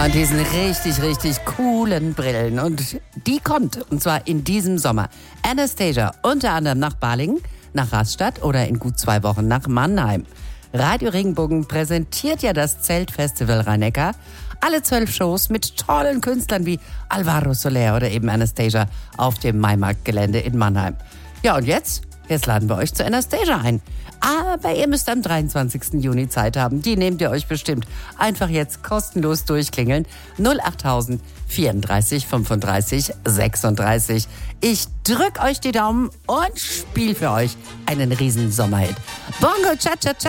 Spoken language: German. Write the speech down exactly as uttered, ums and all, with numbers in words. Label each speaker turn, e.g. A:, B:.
A: Und diesen richtig, richtig coolen Brillen. Und die kommt, und zwar in diesem Sommer. Anastasia, unter anderem nach Balingen, nach Rastatt oder in gut zwei Wochen nach Mannheim. Radio Regenbogen präsentiert ja das Zeltfestival Rhein-Neckar. Alle zwölf Shows mit tollen Künstlern wie Alvaro Soler oder eben Anastasia auf dem Maimarktgelände in Mannheim. Ja, und jetzt? Jetzt laden wir euch zu Anastasia ein. Aber ihr müsst am dreiundzwanzigsten Juni Zeit haben. Die nehmt ihr euch bestimmt. Einfach jetzt kostenlos durchklingeln. null achttausend vierunddreißig fünfunddreißig sechsunddreißig. Ich drück euch die Daumen und spiel für euch einen riesen Sommerhit. Bongo Cha Cha Cha.